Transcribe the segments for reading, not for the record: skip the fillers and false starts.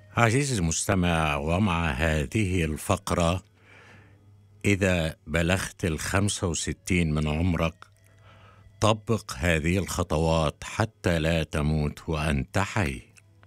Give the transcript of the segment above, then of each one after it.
عزيزي المستمع، ومع هذه الفقرة: إذا بلغت 65 من عمرك، طبق هذه الخطوات حتى لا تموت وأنت حي.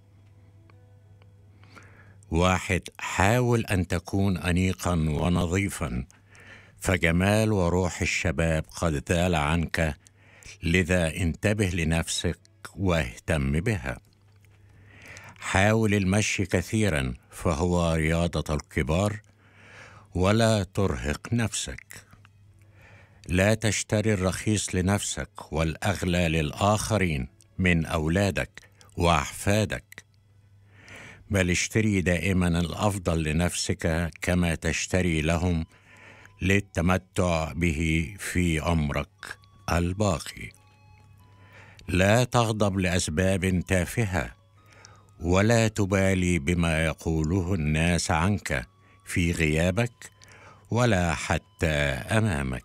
1. حاول أن تكون أنيقا ونظيفا، فجمال وروح الشباب قد زال عنك، لذا انتبه لنفسك واهتم بها. حاول المشي كثيرا، فهو رياضة الكبار، ولا ترهق نفسك. لا تشتري الرخيص لنفسك والأغلى للآخرين من أولادك وأحفادك، بل اشتري دائما الأفضل لنفسك كما تشتري لهم للتمتع به في عمرك الباقي. لا تغضب لأسباب تافهة، ولا تبالي بما يقوله الناس عنك في غيابك ولا حتى أمامك.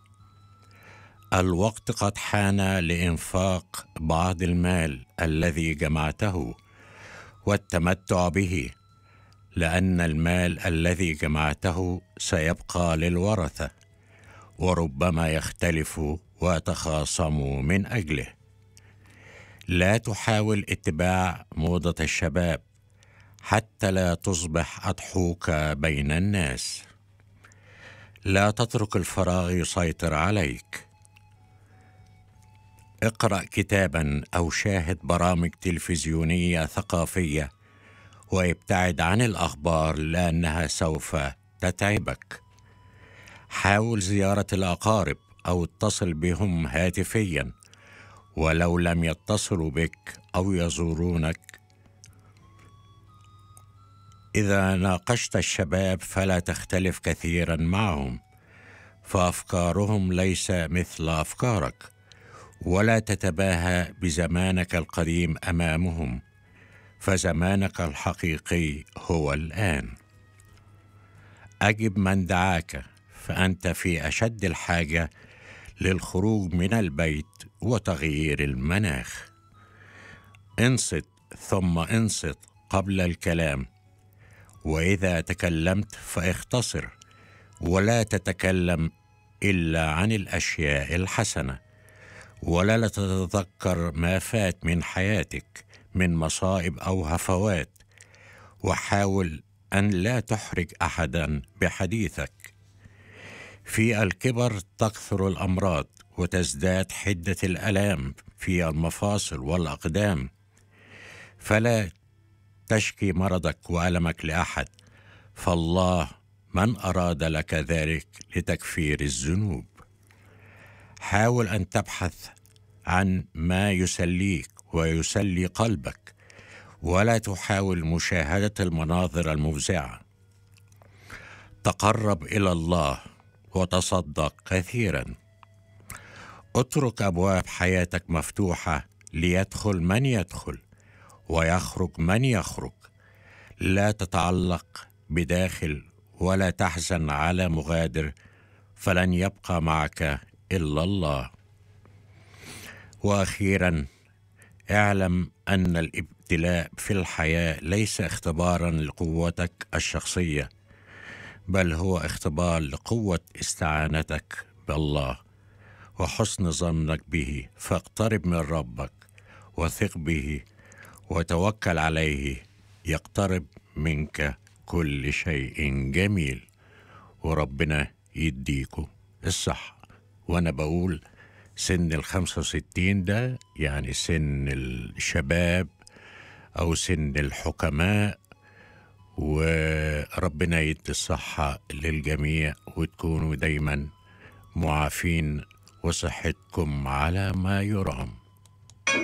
الوقت قد حان لإنفاق بعض المال الذي جمعته والتمتع به، لأن المال الذي جمعته سيبقى للورثة، وربما يختلفوا ويتخاصموا من أجله. لا تحاول اتباع موضة الشباب حتى لا تصبح أضحوك بين الناس. لا تترك الفراغ يسيطر عليك. اقرأ كتابا أو شاهد برامج تلفزيونية ثقافية، وابتعد عن الأخبار لأنها سوف تتعبك. حاول زيارة الأقارب أو اتصل بهم هاتفيا، ولو لم يتصلوا بك أو يزورونك. إذا ناقشت الشباب فلا تختلف كثيرا معهم، فأفكارهم ليس مثل أفكارك، ولا تتباهى بزمانك القديم أمامهم، فزمانك الحقيقي هو الآن. أجب من دعاك، فأنت في أشد الحاجة للخروج من البيت وتغيير المناخ. انصت ثم انصت قبل الكلام، وإذا تكلمت فاختصر، ولا تتكلم إلا عن الأشياء الحسنة، ولا تتذكر ما فات من حياتك من مصائب أو هفوات، وحاول أن لا تحرج أحدا بحديثك. في الكبر تكثر الأمراض وتزداد حدة الآلام في المفاصل والأقدام، فلا تشكي مرضك وألمك لأحد، فالله من أراد لك ذلك لتكفير الذنوب. حاول أن تبحث عن ما يسليك ويسلي قلبك، ولا تحاول مشاهدة المناظر المفزعة. تقرب إلى الله وتصدق كثيرا. اترك أبواب حياتك مفتوحة ليدخل من يدخل ويخرج من يخرج. لا تتعلق بداخل ولا تحزن على مغادر، فلن يبقى معك إلا الله. وأخيرا، اعلم أن الابتلاء في الحياة ليس اختبارا لقوتك الشخصية، بل هو اختبار لقوة استعانتك بالله وحسن ظنك به. فاقترب من ربك وثق به وتوكل عليه، يقترب منك كل شيء جميل، وربنا يديكوا الصحة. وأنا بقول سن 65 ده يعني سن الشباب أو سن الحكماء، وربنا يدي الصحة للجميع، وتكونوا دايما معافين وصحتكم على ما يرام.